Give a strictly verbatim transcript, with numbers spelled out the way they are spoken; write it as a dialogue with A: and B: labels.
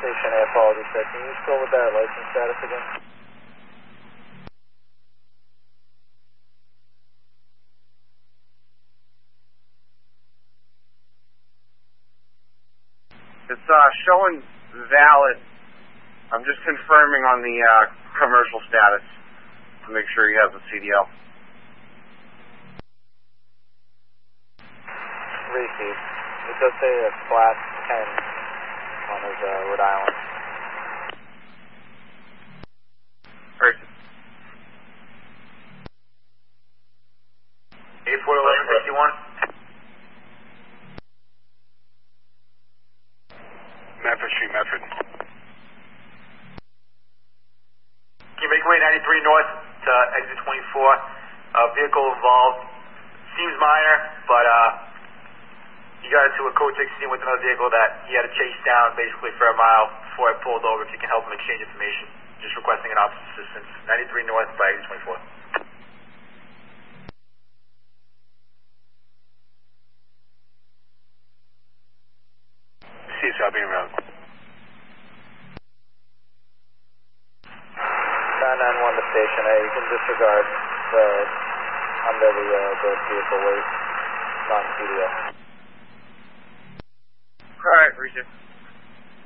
A: Station A, apologies, sir. Can you scroll with that license status again?
B: It's uh, showing valid. I'm just confirming on the uh, commercial status to make sure he has a C D L.
A: Received. It does say a class ten on his uh, Rhode Island.
B: Person.
C: eight four eleven fifty-one.
B: Medford Street, Medford.
C: Can you make way ninety-three north to exit twenty-four? Uh, vehicle involved. Seems minor, but uh, he got into a code sixteen with another vehicle that he had to chase down basically for a mile before I pulled over. If you can help him exchange information, just requesting an officer's assistance. ninety-three north by exit twenty-four.
B: C S R being around.
A: nine nine one to Station A. You can disregard the under the uh, the vehicle weight non-C D L.
B: All right, Regis.